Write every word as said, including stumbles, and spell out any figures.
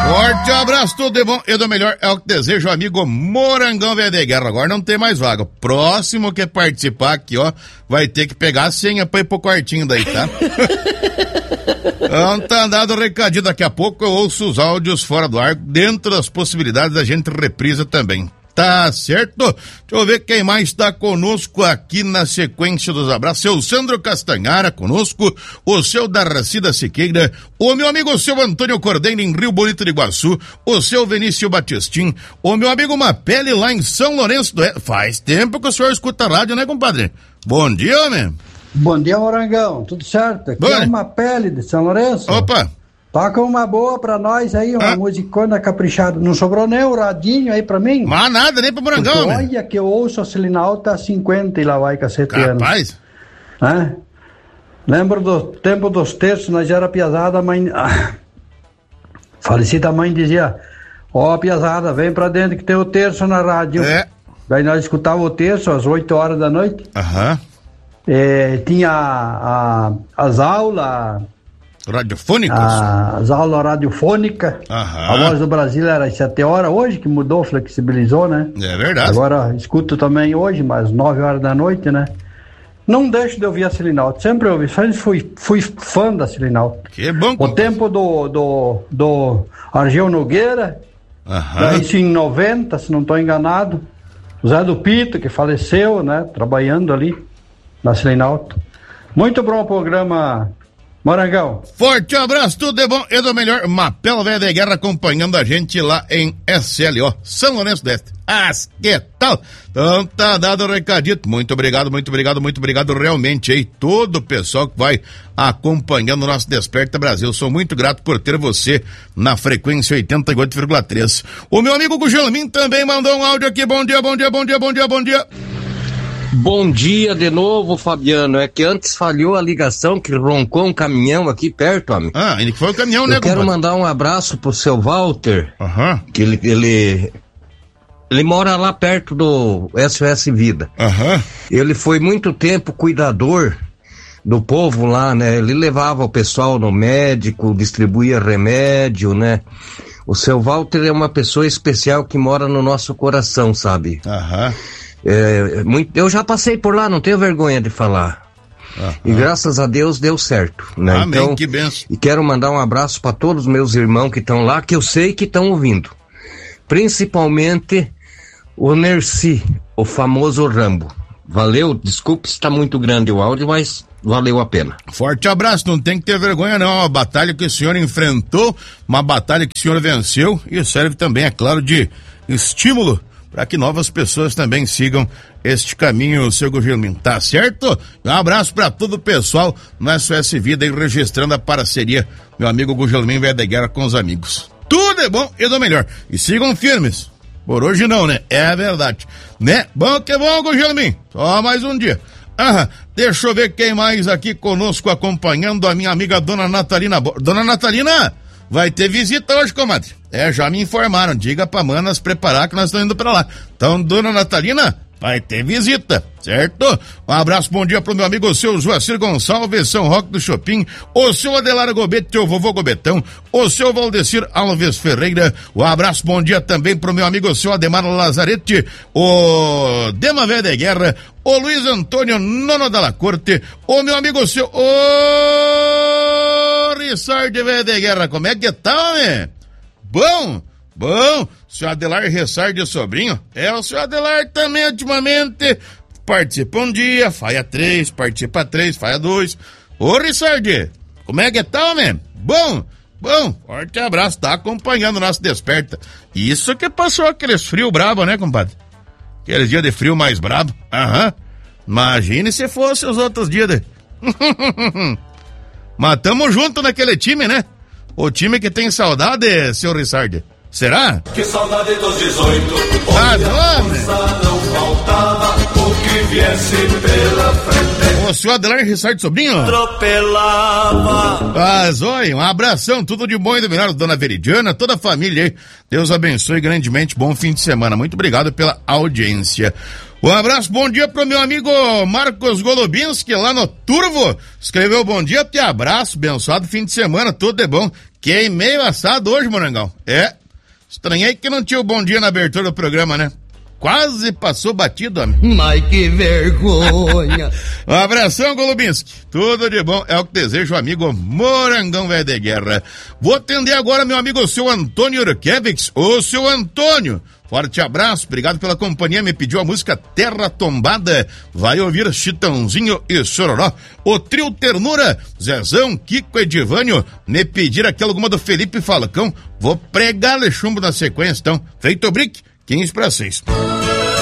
Forte abraço, tudo de bom e do melhor é o que desejo, amigo Morangão Velho de Guerra. Agora não tem mais vaga. Próximo que participar aqui, ó, vai ter que pegar a senha pra ir pro quartinho daí, tá? Então tá dado o recadinho, daqui a pouco eu ouço os áudios fora do ar, dentro das possibilidades da gente reprisa também. Tá certo? Deixa eu ver quem mais está conosco aqui na sequência dos abraços. Seu Sandro Castanhara conosco, o seu Darcida Siqueira, o meu amigo seu Antônio Cordeiro em Rio Bonito de Iguaçu, o seu Vinícius Batistim, o meu amigo Mapele lá em São Lourenço do Oeste. Faz tempo que o senhor escuta rádio, né, compadre? Bom dia, homem. Bom dia, Morangão. Tudo certo? Aqui Bom. é uma Pele de São Lourenço. Opa! Toca uma boa pra nós aí, uma ah. musicona caprichada. Não sobrou nem um radinho aí pra mim? Mas nada, nem pro Morangão, né? Olha que eu ouço a Silinalta há cinquenta e lá vai, cacete anos. Rapaz! É? Lembro do tempo dos terços, nós era piazada, a mãe... Ah. Falecida mãe dizia, ó, oh, piazada, vem pra dentro que tem o terço na rádio. É. Daí nós escutávamos o terço às oito horas da noite. Aham. É, tinha a, a, as aulas... Radiofônicas? As aulas radiofônicas. Aham. A Voz do Brasil era às sete horas, hoje que mudou, flexibilizou, né? É verdade. Agora escuto também hoje, mas nove horas da noite, né? Não deixo de ouvir a Silinalta, sempre ouvi, sempre fui, fui fã da Silinalta. Que bom. O tempo do, do, do Argel Nogueira, Aham. isso em noventa, se não estou enganado. Zé do Pito, que faleceu, né? Trabalhando ali na Silinalta. Muito bom o programa, Morangão. Forte abraço, tudo de bom e do melhor. Mapela Velha de Guerra acompanhando a gente lá em S L O, São Lourenço do Oeste. Ah, que tal? Então tá dado o recadito. Muito obrigado, muito obrigado, muito obrigado realmente aí. Todo o pessoal que vai acompanhando o nosso Desperta Brasil. Sou muito grato por ter você na frequência oitenta e oito vírgula três. O meu amigo Gugelmin também mandou um áudio aqui. Bom dia, bom dia, bom dia, bom dia, bom dia. Bom dia de novo, Fabiano. É que antes falhou a ligação, que roncou um caminhão aqui perto, amigo. Ah, ele foi o caminhão, né, Eu quero compadre? mandar um abraço pro seu Walter, Aham. que ele, ele, ele mora lá perto do S O S Vida. Aham. Ele foi muito tempo cuidador do povo lá, né? Ele levava o pessoal no médico, distribuía remédio, né? O seu Walter é uma pessoa especial que mora no nosso coração, sabe? Aham. É, muito, eu já passei por lá, não tenho vergonha de falar. Aham. E graças a Deus deu certo, né? Amém, então, que benção. E quero mandar um abraço para todos os meus irmãos que estão lá, que eu sei que estão ouvindo. Principalmente o Nerci, o famoso Rambo. Valeu, desculpe se está muito grande o áudio, mas valeu a pena. Forte abraço, não tem que ter vergonha não, é uma batalha que o senhor enfrentou, uma batalha que o senhor venceu e serve também, é claro, de estímulo para que novas pessoas também sigam este caminho, seu Guilherme, tá certo? Um abraço para todo o pessoal no S O S Vida aí registrando a parceria, meu amigo Guilherme Velho da Guerra com os amigos. Tudo é bom e do melhor. E sigam firmes. Por hoje não, né? É verdade. Né? Bom que bom, Guilherme. Só mais um dia. Ah, deixa eu ver quem mais aqui conosco acompanhando a minha amiga Dona Natalina. Dona Natalina, vai ter visita hoje, comadre. É, já me informaram. Diga pra Manas preparar que nós estamos indo pra lá. Então, Dona Natalina, vai ter visita, certo? Um abraço, bom dia pro meu amigo, o seu Joacir Gonçalves, São Roque do Chopin, o seu Adelar Gobete, teu vovô Gobetão, o seu Valdecir Alves Ferreira. Um abraço, bom dia também pro meu amigo, o seu Ademar Lazarete, o Dema Velha de Guerra, o Luiz Antônio Nono da La Corte, o meu amigo, o seu o Rissard Velha de Guerra. Como é que tá, né? Bom, bom, seu Adelar Ressard sobrinho, é o seu Adelar também ultimamente participa um dia, faia três, participa três, faia dois. Ô Ressard, como é que tá, homem? Bom, bom, forte abraço, tá acompanhando o nosso Desperta. Isso que passou aqueles frio brabo, né, compadre? Aqueles dias de frio mais brabo, aham. Imagine se fosse os outros dias de... Mas tamo junto naquele time, né? O time que tem saudade, seu Rissard. Será? Que saudade dos dezoito. Ah, nome! Não faltava o que viesse pela frente. O senhor Adelar Rissard sobrinho? Atropelava. Ah, Zói, um abração, tudo de bom e do melhor, dona Veridiana, toda a família aí. Deus abençoe grandemente, bom fim de semana. Muito obrigado pela audiência. Um abraço, bom dia pro meu amigo Marcos Golubinski, lá no Turvo. Escreveu bom dia, te abraço, abençoado fim de semana, tudo de bom. Fiquei meio assado hoje, Morangão. É, estranhei que não tinha o bom dia na abertura do programa, né? Quase passou batido, homem. Mas que vergonha. Um abração, Golubinski. Tudo de bom é o que deseja o amigo Morangão Velho de Guerra. Vou atender agora meu amigo, o seu Antônio Urquevics. Ô, seu Antônio, forte abraço, obrigado pela companhia. Me pediu a música Terra Tombada. Vai ouvir Chitãozinho e Sororó. O trio Ternura, Zezão, Kiko e Divânio. Me pediram aquela alguma do Felipe Falcão. Vou pregar chumbo na sequência, então. Feito o brick, quinze para seis.